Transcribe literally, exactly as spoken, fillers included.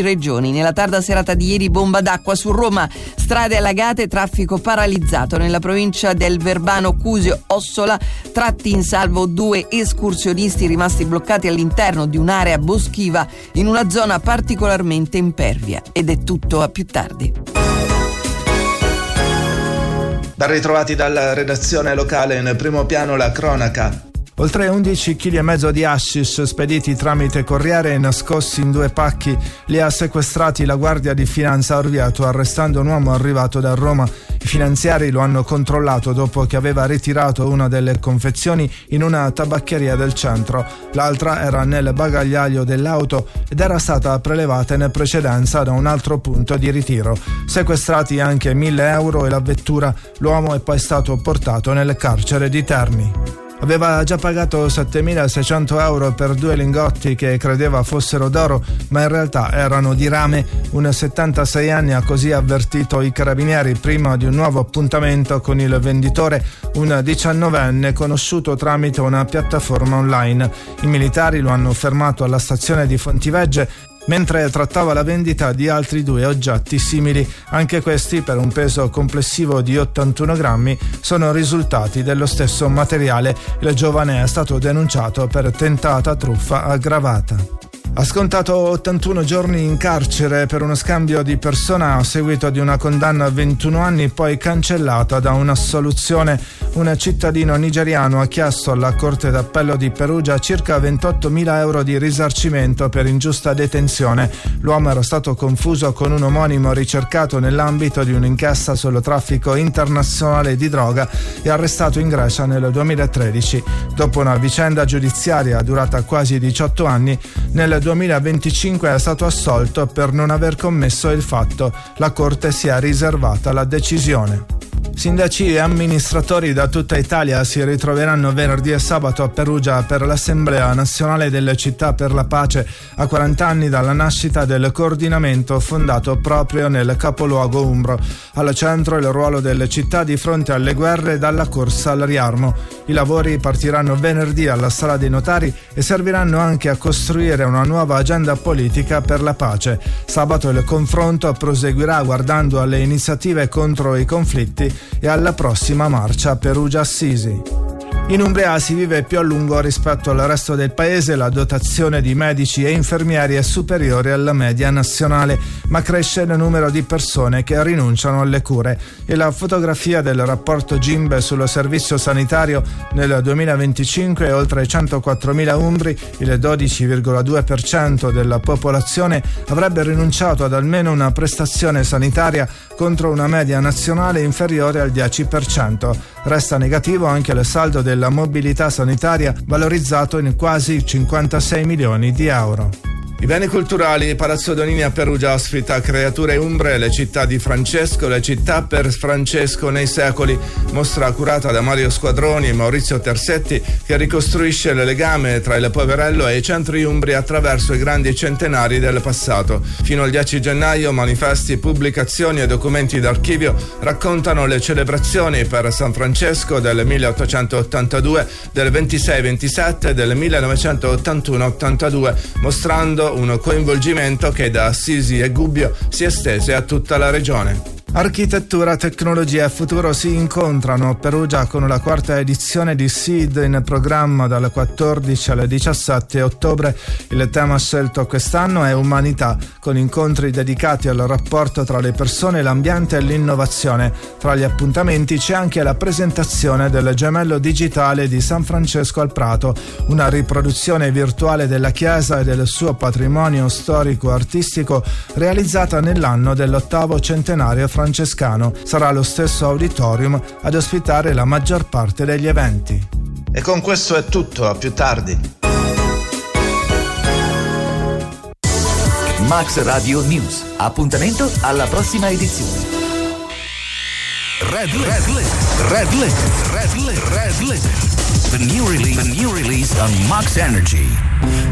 undici regioni. Nella tarda serata di ieri bomba d'acqua su Roma, strade allagate, traffico paralizzato. Nella provincia del Verbano, Cusio, Ossola, tratti in salvo due escursionisti rimasti bloccati all'interno di un'area boschiva in una zona particolarmente impervia. Ed è tutto, a più tardi. Ben ritrovati dalla redazione locale, in primo piano la cronaca. Oltre undici chili e mezzo di hashish spediti tramite corriere e nascosti in due pacchi li ha sequestrati la Guardia di Finanza a Orvieto, arrestando un uomo arrivato da Roma. I finanziari lo hanno controllato dopo che aveva ritirato una delle confezioni in una tabaccheria del centro. L'altra era nel bagagliaio dell'auto ed era stata prelevata in precedenza da un altro punto di ritiro. Sequestrati anche mille euro e la vettura, l'uomo è poi stato portato nel carcere di Terni. Aveva già pagato settemilaseicento euro per due lingotti che credeva fossero d'oro, ma in realtà erano di rame. Un settantasei anni ha così avvertito i carabinieri prima di un nuovo appuntamento con il venditore, un diciannovenne conosciuto tramite una piattaforma online. I militari lo hanno fermato alla stazione di Fontivegge mentre trattava la vendita di altri due oggetti simili. Anche questi, per un peso complessivo di ottantuno grammi, sono risultati dello stesso materiale. Il giovane è stato denunciato per tentata truffa aggravata. Ha scontato ottantuno giorni in carcere per uno scambio di persona a seguito di una condanna a ventuno anni poi cancellata da un'assoluzione. Un cittadino nigeriano ha chiesto alla Corte d'Appello di Perugia circa ventottomila euro di risarcimento per ingiusta detenzione. L'uomo era stato confuso con un omonimo ricercato nell'ambito di un'inchiesta sul traffico internazionale di droga e arrestato in Grecia nel duemilatredici. Dopo una vicenda giudiziaria durata quasi diciotto anni, nel duemilaventicinque è stato assolto per non aver commesso il fatto. La Corte si è riservata la decisione. Sindaci e amministratori da tutta Italia si ritroveranno venerdì e sabato a Perugia per l'Assemblea Nazionale delle Città per la Pace, a quaranta anni dalla nascita del coordinamento fondato proprio nel capoluogo umbro. Al centro il ruolo delle città di fronte alle guerre dalla corsa al riarmo. I lavori partiranno venerdì alla Sala dei Notari e serviranno anche a costruire una nuova agenda politica per la pace. Sabato il confronto proseguirà guardando alle iniziative contro i conflitti e alla prossima marcia Perugia-Assisi. In Umbria si vive più a lungo rispetto al resto del paese, la dotazione di medici e infermieri è superiore alla media nazionale, ma cresce il numero di persone che rinunciano alle cure. E la fotografia del rapporto Gimbe sul servizio sanitario nel duemilaventicinque, oltre centoquattromila umbri, il dodici virgola due per cento della popolazione, avrebbe rinunciato ad almeno una prestazione sanitaria contro una media nazionale inferiore al dieci per cento. Resta negativo anche il saldo della mobilità sanitaria, valorizzato in quasi cinquantasei milioni di euro. I beni culturali. Palazzo Donini a Perugia ospita Creature umbre, le città di Francesco, le città per Francesco nei secoli, mostra curata da Mario Squadroni e Maurizio Tersetti che ricostruisce il legame tra il Poverello e i centri umbri attraverso i grandi centenari del passato. Fino al dieci gennaio manifesti, pubblicazioni e documenti d'archivio raccontano le celebrazioni per San Francesco del milleottocentottantadue, del ventisei ventisette e del millenovecentottantuno ottantadue, mostrando un coinvolgimento che da Assisi e Gubbio si estese a tutta la regione. Architettura, tecnologia e futuro si incontrano a Perugia con la quarta edizione di SEED in programma dal quattordici al diciassette ottobre. Il tema scelto quest'anno è umanità, con incontri dedicati al rapporto tra le persone, l'ambiente e l'innovazione. Tra gli appuntamenti c'è anche la presentazione del gemello digitale di San Francesco al Prato, una riproduzione virtuale della chiesa e del suo patrimonio storico-artistico realizzata nell'anno dell'ottavo centenario francescano. Sarà lo stesso auditorium ad ospitare la maggior parte degli eventi. E con questo è tutto, a più tardi. Max Radio News. Appuntamento alla prossima edizione. Red Red Red Red Red Red Red The new release, the new release on Max Energy.